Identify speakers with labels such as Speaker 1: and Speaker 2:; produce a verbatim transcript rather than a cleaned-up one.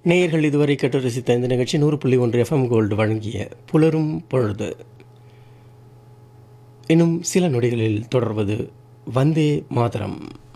Speaker 1: நேயர்கள் இதுவரை கேட்டு ரசித்த இந்த நிகழ்ச்சி நூறு புள்ளி ஒன்று எஃப்எம் கோல்டு வழங்கிய புலரும் பொழுது. இன்னும் சில நொடிகளில் தொடர்வது வந்தே மாதரம்.